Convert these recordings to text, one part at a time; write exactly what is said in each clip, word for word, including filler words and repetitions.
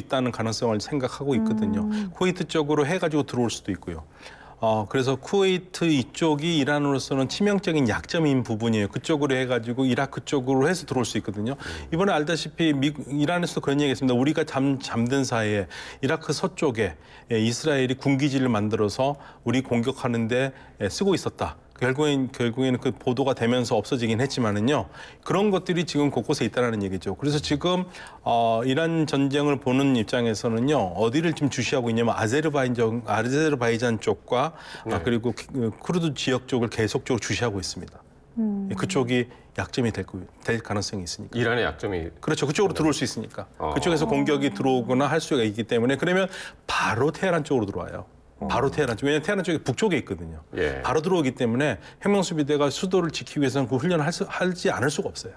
있다는 가능성을 생각하고 있거든요. 음. 쿠웨이트 쪽으로 해가지고 들어올 수도 있고요. 어, 그래서 쿠웨이트 이쪽이 이란으로서는 치명적인 약점인 부분이에요. 그쪽으로 해가지고 이라크 쪽으로 해서 들어올 수 있거든요. 이번에 알다시피 미국, 이란에서도 그런 얘기했습니다. 우리가 잠, 잠든 사이에 이라크 서쪽에 예, 이스라엘이 군기지를 만들어서 우리 공격하는데 예, 쓰고 있었다. 결국엔, 결국에는 그 보도가 되면서 없어지긴 했지만은요. 그런 것들이 지금 곳곳에 있다는 얘기죠. 그래서 지금 어, 이란 전쟁을 보는 입장에서는요. 어디를 지금 주시하고 있냐면 아제르바이잔, 아제르바이잔 쪽과 네. 아, 그리고 쿠르드 지역 쪽을 계속적으로 주시하고 있습니다. 음. 그쪽이 약점이 될, 될 가능성이 있으니까. 이란의 약점이 그렇죠. 그쪽으로 들어올 수 있으니까. 어. 그쪽에서 공격이 들어오거나 할 수가 있기 때문에 그러면 바로 테헤란 쪽으로 들어와요. 바로 테헤란 쪽. 왜냐하면 테헤란 쪽이 북쪽에 있거든요. 예. 바로 들어오기 때문에 해명수비대가 수도를 지키기 위해서는 그 훈련을 할 수, 하지 않을 수가 없어요.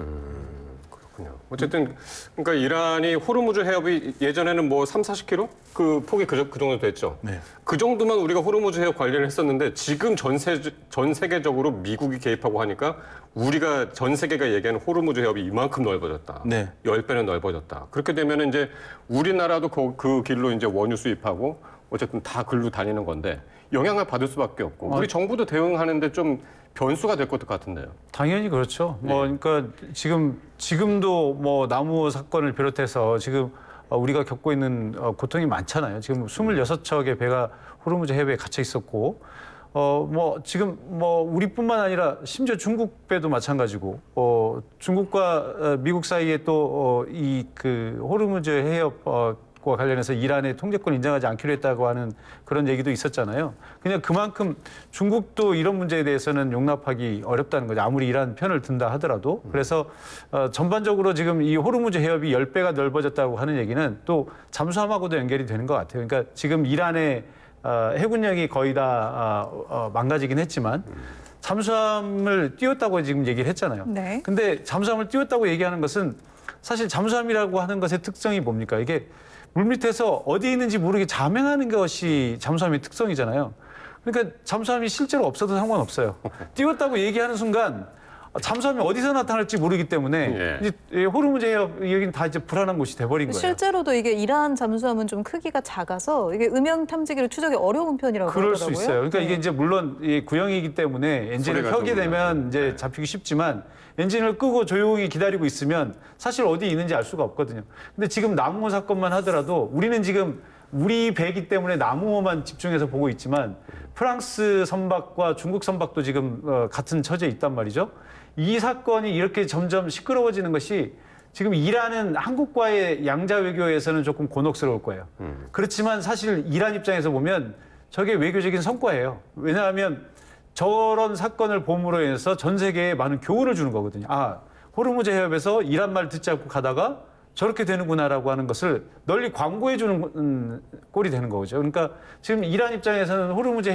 그렇군요. 어쨌든 그러니까 이란이 호르무즈 해협이 예전에는 뭐 삼, 사십 킬로미터 그 폭이 그, 그 정도 됐죠. 네. 그 정도만 우리가 호르무즈 해협 관리를 했었는데 지금 전, 세, 전 세계적으로 미국이 개입하고 하니까 우리가 전 세계가 얘기하는 호르무즈 해협이 이만큼 넓어졌다. 네. 열 배는 넓어졌다. 그렇게 되면 이제 우리나라도 그, 그 길로 이제 원유 수입하고 어쨌든 다 글로 다니는 건데 영향을 받을 수밖에 없고 우리 정부도 대응하는데 좀 변수가 될 것 같은데요. 당연히 그렇죠. 네. 뭐 그러니까 지금 지금도 뭐 나무 사건을 비롯해서 지금 우리가 겪고 있는 고통이 많잖아요. 지금 스물여섯 척의 배가 호르무즈 해협에 갇혀 있었고, 어 뭐 지금 뭐 우리뿐만 아니라 심지어 중국 배도 마찬가지고, 어 중국과 미국 사이에 또 이 그 호르무즈 해협 어, 과 관련해서 이란의 통제권 인정하지 않기로 했다고 하는 그런 얘기도 있었잖아요. 그냥 그만큼 중국도 이런 문제에 대해서는 용납하기 어렵다는 거죠. 아무리 이란 편을 든다 하더라도. 그래서 어, 전반적으로 지금 이 호르무즈 해협이 열 배가 넓어졌다고 하는 얘기는 또 잠수함하고도 연결이 되는 것 같아요. 그러니까 지금 이란의 어, 해군력이 거의 다 어, 어, 망가지긴 했지만 잠수함을 띄웠다고 지금 얘기를 했잖아요. 네. 근데 잠수함을 띄웠다고 얘기하는 것은 사실 잠수함이라고 하는 것의 특성이 뭡니까? 이게 물밑에서 어디 있는지 모르게 자명하는 것이 잠수함의 특성이잖아요. 그러니까 잠수함이 실제로 없어도 상관없어요. 띄웠다고 얘기하는 순간 잠수함이 어디서 나타날지 모르기 때문에 예. 이제 호르무즈 해협 여기는 다 이제 불안한 곳이 돼버린 거예요. 실제로도 이게 이란 잠수함은 좀 크기가 작아서 이게 음향 탐지기로 추적이 어려운 편이라고 그럴 하더라고요. 수 있어요. 그러니까 네. 이게 이제 물론 이 구형이기 때문에 엔진을 소리가 켜게 좀 되면 이제 네. 잡히기 쉽지만 엔진을 끄고 조용히 기다리고 있으면 사실 어디 있는지 알 수가 없거든요. 근데 지금 나무호 사건만 하더라도 우리는 지금 우리 배이기 때문에 나무호만 집중해서 보고 있지만 프랑스 선박과 중국 선박도 지금 어, 같은 처지에 있단 말이죠. 이 사건이 이렇게 점점 시끄러워지는 것이 지금 이란은 한국과의 양자 외교에서는 조금 곤혹스러울 거예요. 음. 그렇지만 사실 이란 입장에서 보면 저게 외교적인 성과예요. 왜냐하면 저런 사건을 봄으로 인해서 전 세계에 많은 교훈을 주는 거거든요. 아, 호르무즈 해협에서 이란 말 듣지 않고 가다가 저렇게 되는구나라고 하는 것을 널리 광고해 주는 음, 꼴이 되는 거죠. 그러니까 지금 이란 입장에서는 호르무즈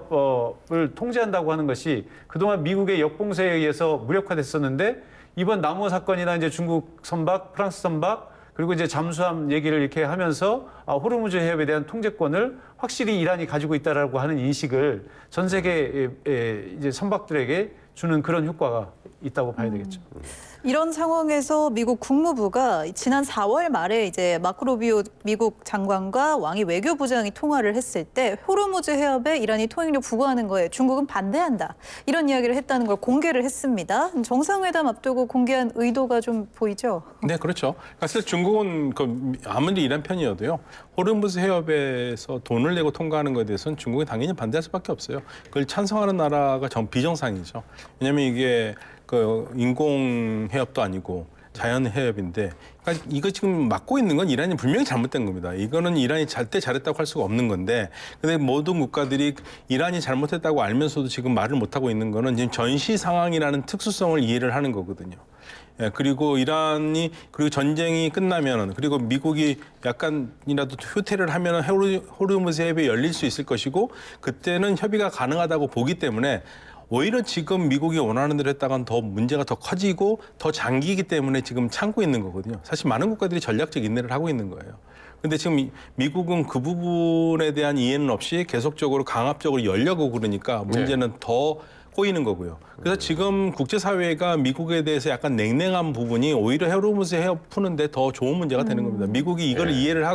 해협을 통제한다고 하는 것이 그동안 미국의 역봉쇄에 의해서 무력화됐었는데 이번 나무 사건이나 이제 중국 선박, 프랑스 선박 그리고 이제 잠수함 얘기를 이렇게 하면서 아, 호르무즈 해협에 대한 통제권을 확실히 이란이 가지고 있다라고 하는 인식을 전 세계 이제 선박들에게 주는 그런 효과가 있다고 봐야 되겠죠. 음. 이런 상황에서 미국 국무부가 지난 사월 말에 이제 마크 루비오 미국 장관과 왕이 외교부장이 통화를 했을 때 호르무즈 해협에 이란이 통행료 부과하는 거에 중국은 반대한다. 이런 이야기를 했다는 걸 공개를 했습니다. 정상회담 앞두고 공개한 의도가 좀 보이죠? 네, 그렇죠. 사실 중국은 그 아무리 이란 편이어도요. 호르무즈 해협에서 돈을 내고 통과하는 것에 대해서는 중국이 당연히 반대할 수밖에 없어요. 그걸 찬성하는 나라가 정 비정상이죠. 왜냐하면 이게 그 인공 해협도 아니고 자연 해협인데, 그러니까 이거 지금 막고 있는 건 이란이 분명히 잘못된 겁니다. 이거는 이란이 잘 때 잘했다고 할 수가 없는 건데, 근데 모든 국가들이 이란이 잘못했다고 알면서도 지금 말을 못 하고 있는 거는 지금 전시 상황이라는 특수성을 이해를 하는 거거든요. 예, 그리고 이란이 그리고 전쟁이 끝나면은 그리고 미국이 약간이라도 후퇴를 하면은 호르무즈 해협이 열릴 수 있을 것이고 그때는 협의가 가능하다고 보기 때문에. 오히려 지금 미국이 원하는 대로 했다간 더 문제가 더 커지고 더 장기이기 때문에 지금 참고 있는 거거든요. 사실 많은 국가들이 전략적 인내를 하고 있는 거예요. 근데 지금 미국은 그 부분에 대한 이해는 없이 계속적으로 강압적으로 열려고 그러니까 문제는 네. 더 꼬이는 거고요. 그래서 지금 국제사회가 미국에 대해서 약간 냉랭한 부분이 오히려 호르무즈 해협 푸는데 더 좋은 문제가 되는 겁니다. 미국이 이걸 네. 이해를 하고